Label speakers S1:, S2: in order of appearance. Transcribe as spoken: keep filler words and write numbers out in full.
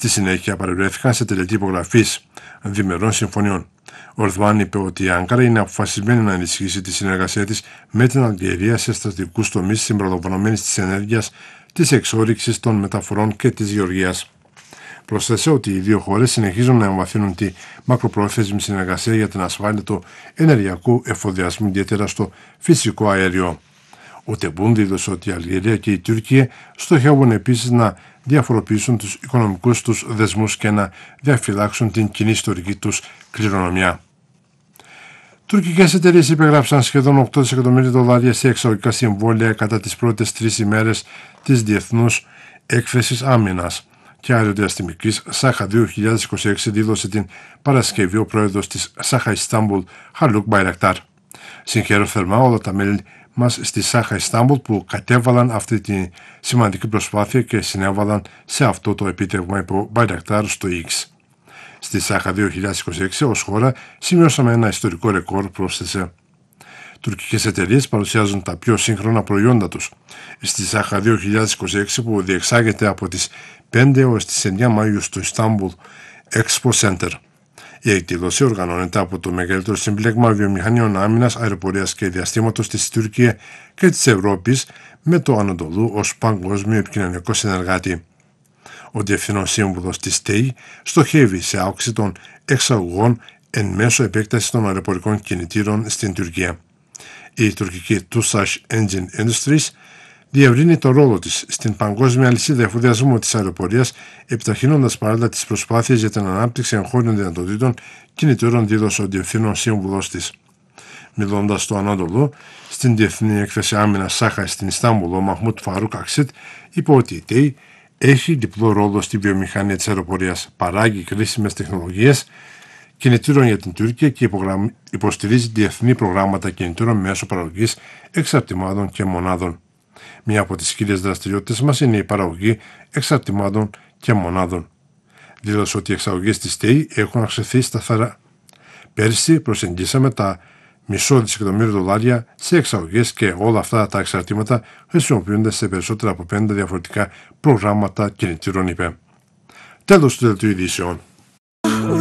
S1: Στη συνέχεια παρευρέθηκαν σε τελετή υπογραφής διμερών συμφωνιών. Ο Ερδογάν είπε ότι η Άγκαρα είναι αποφασισμένη να ενισχύσει τη συνεργασία της με την Αλγερία σε στρατηγικούς τομείς συμπεριλαμβανομένης της ενέργειας, της εξόρυξης, των μεταφορών και της γεωργίας. Προσθέσε ότι οι δύο χώρες συνεχίζουν να εμβαθύνουν τη μακροπρόθεσμη συνεργασία για την ασφάλεια του ενεργειακού εφοδιασμού, ιδιαίτερα στο φυσικό αέριο. Ο Τεμπούν δήλωσε ότι η Αλγερία και η Τουρκία στοχεύουν επίσης να διαφοροποιήσουν τους οικονομικούς τους δεσμούς και να διαφυλάξουν την κοινή ιστορική τους κληρονομιά. Τουρκικές εταιρείες υπεγράψαν σχεδόν οκτώ δισεκατομμύρια δολάρια σε εξαγωγικά συμβόλαια κατά τις πρώτες τρεις ημέρες της Διεθνούς Έκθεσης Άμυνας και Αεροδιαστημικής ΣΑΧΑ δύο χιλιάδες είκοσι έξι, δήλωσε την Παρασκευή ο πρόεδρος της ΣΑΧΑ Ιστάμπουλ, Χαλούκ Μπαϊρακτάρ. Συγχαίρω θερμά όλα τα μέλη μας στη ΣΑΧΑ Ιστάμπουλ που κατέβαλαν αυτή τη σημαντική προσπάθεια και συνέβαλαν σε αυτό το επίτευγμα, είπε ο Μπαϊρακτάρ στο X. Στη ΣΑΧΑ δύο χιλιάδες είκοσι έξι ως χώρα σημειώσαμε ένα ιστορικό ρεκόρ, πρόσθεσε. Τουρκικές εταιρείες παρουσιάζουν τα πιο σύγχρονα προϊόντα τους. Στη ΣΑΧΑ δύο χιλιάδες είκοσι έξι, που διεξάγεται από τις πέντε έως τις εννιά Μαΐου στο Istanbul Expo Center. Η εκδήλωση οργανώνεται από το μεγαλύτερο συμπλέγμα βιομηχανιών άμυνας, αεροπορίας και διαστήματος της Τουρκία και της Ευρώπης, με το Ανατολού ως παγκόσμιο επικοινωνιακό συνεργάτη. Ο Διευθυνός Σύμβουλος της ΤΕΙ στοχεύει σε αύξηση των εξαγωγών εν μέσω επέκτασης των αεροπορικών κινητήρων στην Τουρκία. Η τουρκική Tusash Engine Industries διευρύνει το ρόλο της στην παγκόσμια αλυσίδα εφοδιασμού της αεροπορίας, επιταχύνοντας παράλληλα τις προσπάθειες για την ανάπτυξη εγχώριων δυνατοτήτων κινητήρων, δήλωσε ο Διευθύνων Σύμβουλος της. Μιλώντας στο Ανατολού, στην Διεθνή Έκθεση Άμυνας ΣΑΧΑ στην Ιστάμπουλ, ο Μαχμούτ Φαρούκ Αξίτ είπε ότι η ΤΕΙ έχει διπλό ρόλο στη βιομηχανία της αεροπορίας, παράγει κρίσιμες τεχνολογίες κινητήρων για την Τουρκία και υποστηρίζει διεθνή προγράμματα κινητήρων μέσω παραγωγής εξαρτημάτων και μονάδων. Μία από τις κύριες δραστηριότητες μας είναι η παραγωγή εξαρτημάτων και μονάδων. Δήλωσε ότι οι εξαγωγές της ΤΕΙ έχουν αυξηθεί σταθερά. Πέρσι προσεγγίσαμε τα μισό δισεκατομμύριο δολάρια σε εξαγωγές και όλα αυτά τα εξαρτήματα χρησιμοποιούνται σε περισσότερα από πέντε διαφορετικά προγράμματα κινητήρων, είπε. Τέλος του δελτίου ειδήσεων.